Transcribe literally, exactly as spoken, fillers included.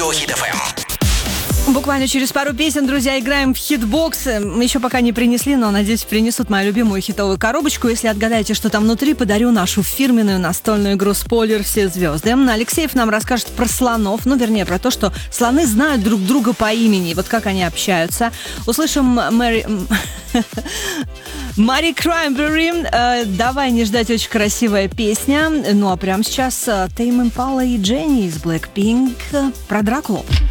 радио Хит эф эм. Буквально через пару песен, друзья, играем в хитбоксы. Еще пока не принесли, но, надеюсь, принесут мою любимую хитовую коробочку. Если отгадаете, что там внутри, подарю нашу фирменную настольную игру «Спойлер. Все звезды». Алексеев нам расскажет про слонов, ну, вернее, про то, что слоны знают друг друга по имени, вот как они общаются. Услышим Мэри... Мари Краймбери. Э, давай не ждать, очень красивая песня. Ну, а прямо сейчас Тейм Импала и Дженни из Blackpink про Дракулу.